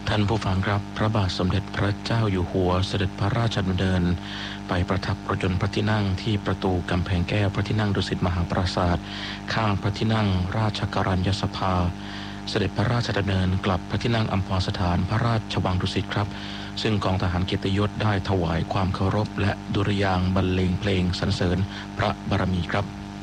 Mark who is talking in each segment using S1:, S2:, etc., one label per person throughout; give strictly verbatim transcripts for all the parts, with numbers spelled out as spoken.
S1: ท่านผู้ฟังครับพระบาทสมเด็จพระเจ้าอยู่หัวเสด็จพระราชดำเนินไปประทับประจนพระที่นั่งที่ประตูกำแพงแก้วพระที่นั่งดุสิตมหาปราสาทข้างพระที่นั่งราชกัญญสภาเสด็จพระราชดำเนินกลับพระที่นั่งอัมพรสถานพระราชวังดุสิตครับซึ่งกองทหารเกียรติยศได้ถวายความเคารพและดุริยางค์บรรเลงเพลงสรรเสริญพระบารมีครับ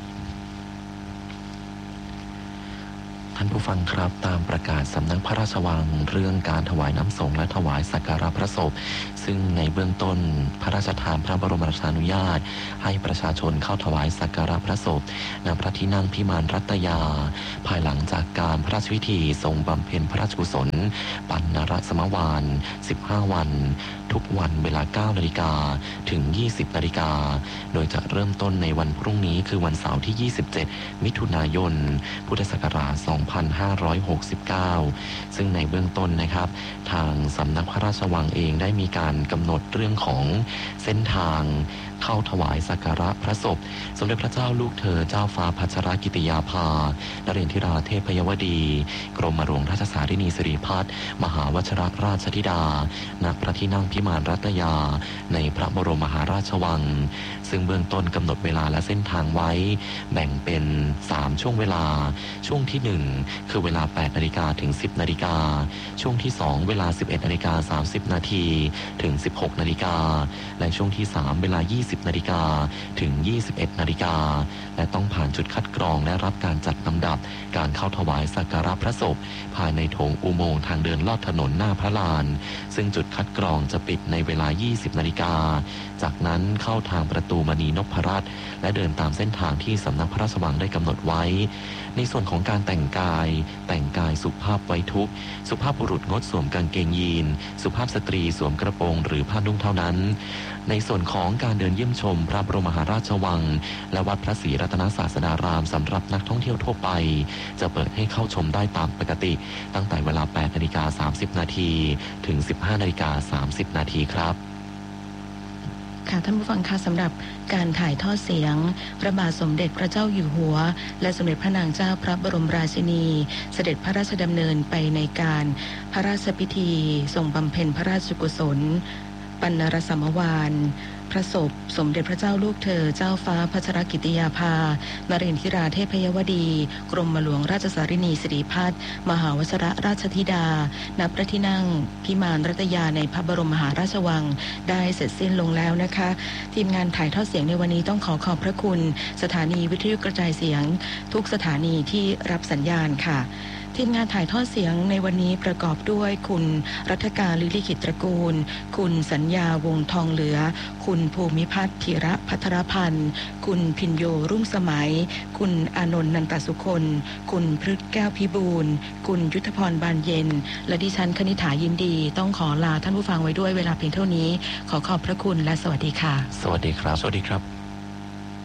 S2: ท่านผู้ฟังครับตามประกาศสำนักพระราชวังเรื่องการถวายน้ำสงฆ์และถวายสักการะพระศพซึ่งในเบื้องต้นพระราชทานพระบรมราชานุญาตให้ประชาชนเข้าถวายสักการะพระศพณพระที่นั่งพิมานรัตยาภายหลังจากการพระราชพิธีทรงบำเพ็ญพระราชกุศลปัณณรสมวานสิบห้าวันทุกวันเวลา เก้านาฬิกา ถึง ยี่สิบนาฬิกาโดยจะเริ่มต้นในวันพรุ่งนี้คือวันเสาร์ที่ ยี่สิบเจ็ด มิถุนายน พุทธศักราช สองพันห้าร้อยหกสิบเก้า ซึ่งในเบื้องต้นนะครับทางสำนักพระราชวังเองได้มีการกำหนดเรื่องของเส้นทางเข้าถวายสักการะพระศพสมเด็จพระเจ้าลูกเธอเจ้าฟ้าพัชรกิติยาภานเรนทิราเทพยวดีกรมหลวงราชสารินีสิริพัฒน์มหาวชิรราชธิดาณพระที่นั่งพิมานรัตยาในพระบรมมหาราชวังซึ่งเบื้องต้นกำหนดเวลาและเส้นทางไว้แบ่งเป็นสามช่วงเวลาช่วงที่หนึ่งคือเวลา แปดนาฬิกา ถึง สิบนาฬิกาช่วงที่สองเวลา สิบเอ็ดนาฬิกาสามสิบนาทีถึง สิบหกนาฬิกาและช่วงที่สามเวลา ยี่สิบนาฬิกาถึง ยี่สิบเอ็ดนาฬิกาและต้องผ่านจุดคัดกรองและรับการจัดลำดับการเข้าถวายสักการะพระศพภายในโถงอุโมงค์ทางเดินลอดถนนหน้าพระลานซึ่งจุดคัดกรองจะปิดในเวลา ยี่สิบนาฬิกาจากนั้นเข้าทางประตูมณีนพรัตน์และเดินตามเส้นทางที่สำนักพระราชวังได้กำหนดไว้ในส่วนของการแต่งกายแต่งกายสุภาพไว้ทุกข์สุภาพบุรุษงดสวมกางเกงยีนสุภาพสตรีสวมกระโปรงหรือผ้านุ่งเท่านั้นในส่วนของการเดินเยี่ยมชมพระบรมมหาราชวังและวัดพระศรีรัตนศาสดารามสำหรับนักท่องเที่ยวทั่วไปจะเปิดให้เข้าชมได้ตามปกติตั้งแต่เวลา แปดนาฬิกาสามสิบนาทีถึง สิบห้านาฬิกาสามสิบนาทีครับ
S3: ค่ะท่านผู้ฟังคะสำหรับการถ่ายทอดเสียงพระบาทสมเด็จพระเจ้าอยู่หัวและสมเด็จพระนางเจ้าพระบรมราชินีเสด็จพระราชดำเนินไปในการพระราชพิธีทรงบำเพ็ญพระราชกุศลปัณณรสมวานพระศพสมเด็จพระเจ้าลูกเธอเจ้าฟ้าพัชรกิติยาภานเรนทิราเทพยวดีกรมหลวงราชสารินีสิริพัฒน์มหาวชิรราชธิดาณพระที่นั่งพิมานรัตยาในพระบรมมหาราชวังได้เสร็จสิ้นลงแล้วนะคะทีมงานถ่ายทอดเสียงในวันนี้ต้องขอขอบพระคุณสถานีวิทยุกระจายเสียงทุกสถานีที่รับสัญญาณค่ะทีมงานถ่ายทอดเสียงในวันนี้ประกอบด้วยคุณรัฐการลิลิขิตตระกูลคุณสัญญาวงทองเหลือคุณภูมิพัฒน์ธีระพัทรพันธ์คุณพิญโยรุ่งสมัยคุณอานนท์นันตสุคนคุณพฤกษ์แก้วพิบูลคุณยุทธพรบานเย็นและดิฉันคณิษฐายินดีต้องขอลาท่านผู้ฟังไว้ด้วยเวลาเพียงเท่านี้ขอขอบพระคุณและสวัสดีค่ะ
S2: สวัสดีครับ
S1: สวัสดีครับ